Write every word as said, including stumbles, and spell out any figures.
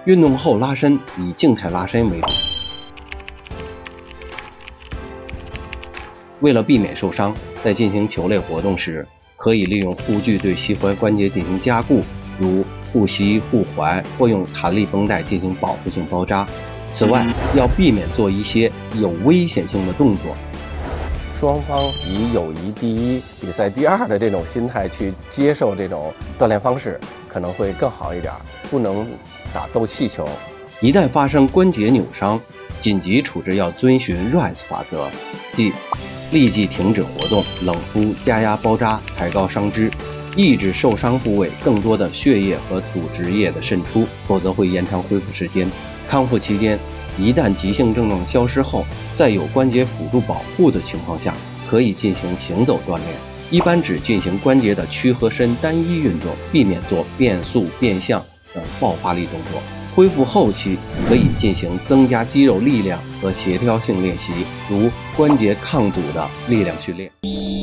运动后拉伸以静态拉伸为主。为了避免受伤，在进行球类活动时，可以利用护具对膝踝关节进行加固，如护膝、护踝，或用弹力绷带进行保护性包扎。此外，要避免做一些有危险性的动作。 双方以友谊第一、比赛第二的这种心态去接受这种锻炼方式，可能会更好一点。不能打斗气球。 一旦发生关节扭伤，紧急处置要遵循 R I S E 法则，即立即停止活动，冷敷、加压包扎，抬高伤肢，抑制受伤部位更多的血液和组织液的渗出，否则会延长恢复时间。康复期间，一旦急性症状消失后，在有关节辅助保护的情况下，可以进行行走锻炼，一般只进行关节的屈和伸单一运动，避免做变速、变向等爆发力动作。恢复后期可以进行增加肌肉力量和协调性练习，如关节抗阻的力量训练。